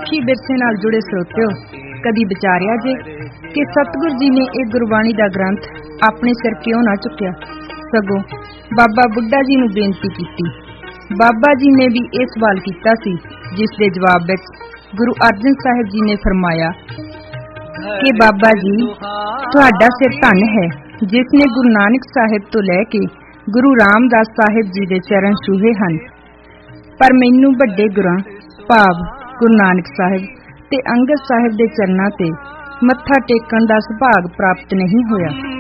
ਸਿੱਖੀ ਵਿਰਸੇ ਨਾਲ ਜੁੜੇ ਸਰੋਤਿਓ, ਕਦੀ ਵਿਚਾਰਿਆ ਜੇ ਕਿ ਸਤਿਗੁਰ ਜੀ ਨੇ ਇਹ ਗੁਰਬਾਣੀ ਦਾ ਗ੍ਰੰਥ ਆਪਣੇ ਸਿਰ ਕਿਉਂ ਨਾ ਚੁੱਕਿਆ, ਸਗੋਂ ਬਾਬਾ ਬੁੱਢਾ ਜੀ ਨੂੰ ਬੇਨਤੀ ਕੀਤੀ। ਬਾਬਾ ਜੀ ਨੇ ਵੀ ਇਹ ਸਵਾਲ ਕੀਤਾ ਸੀ, ਜਿਸ ਦੇ ਜਵਾਬ ਵਿੱਚ ਗੁਰੂ ਅਰਜਨ ਸਾਹਿਬ ਜੀ ਨੇ ਫਰਮਾਇਆ ਕਿ ਬਾਬਾ ਜੀ, ਤੁਹਾਡਾ ਸਿਰ ਧੰਨ ਹੈ ਜਿਸ ਨੇ ਗੁਰੂ ਨਾਨਕ ਸਾਹਿਬ ਤੋਂ ਲੈ ਕੇ ਗੁਰੂ ਰਾਮਦਾਸ ਸਾਹਿਬ ਜੀ ਦੇ ਚਰਨ ਛੂਹੇ ਹਨ, ਪਰ ਮੈਨੂੰ ਵੱਡੇ ਗੁਰਾਂ ਭਾਵ ਗੁਰੂ ਨਾਨਕ ਸਾਹਿਬ ਤੇ ਅੰਗਦ ਸਾਹਿਬ ਦੇ ਚਰਨਾਂ ਤੇ ਮੱਥਾ ਟੇਕਣ ਦਾ ਸੁਭਾਗ ਪ੍ਰਾਪਤ ਨਹੀਂ ਹੋਇਆ।